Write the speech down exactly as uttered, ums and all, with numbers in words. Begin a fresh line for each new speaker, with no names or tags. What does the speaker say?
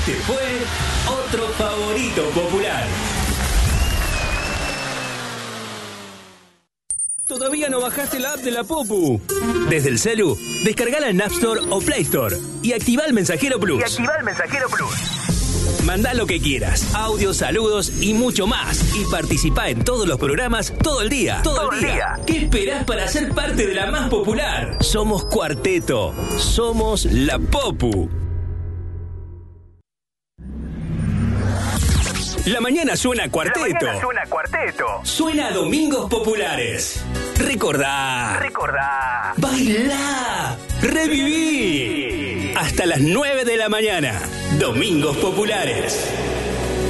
Este fue otro favorito popular. ¿Todavía no bajaste la app de la Popu? Desde el celu, descargala en App Store o Play Store y activa el Mensajero Plus.
Y activa el Mensajero Plus.
Mandá lo que quieras, audios, saludos y mucho más. Y participá en todos los programas todo el día. Todo, todo el día. día. ¿Qué esperás para ser parte de la más popular? Somos Cuarteto. Somos la Popu. La mañana suena Cuarteto.
La mañana suena Cuarteto.
Suena a Domingos Populares. Recordá.
Recordá.
Bailá. Reviví. Hasta las nueve de la mañana. Domingos Populares.